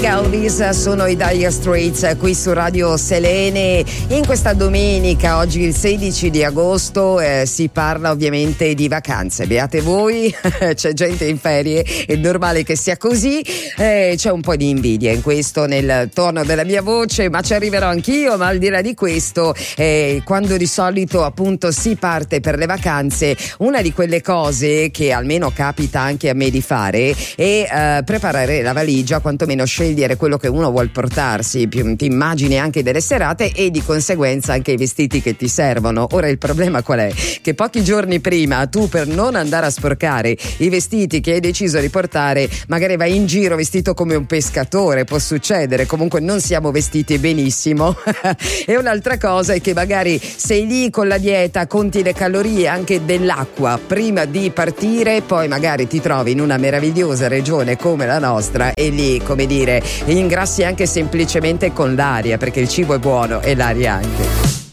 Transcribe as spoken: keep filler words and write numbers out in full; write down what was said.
Elvis sono i Dire Straits qui su Radio Selene. In questa domenica, oggi il sedici di agosto, eh, si parla ovviamente di vacanze. Beate voi, c'è gente in ferie, è normale che sia così. Eh, c'è un po' di invidia in questo nel tono della mia voce, ma ci arriverò anch'io. Ma al di là di questo, eh, quando di solito appunto si parte per le vacanze, una di quelle cose che almeno capita anche a me di fare è eh, preparare la valigia, quantomeno scegliere quello che uno vuol portarsi, più, ti immagini anche delle serate e di conseguenza anche i vestiti che ti servono. Ora il problema qual è? Che pochi giorni prima tu, per non andare a sporcare i vestiti che hai deciso di portare, magari vai in giro vestito come un pescatore, può succedere, comunque non siamo vestiti benissimo. E un'altra cosa è che magari sei lì con la dieta, conti le calorie anche dell'acqua prima di partire, poi magari ti trovi in una meravigliosa regione come la nostra e lì, come dire, ingrassi anche semplicemente con l'aria, perché il cibo è buono e l'aria anche.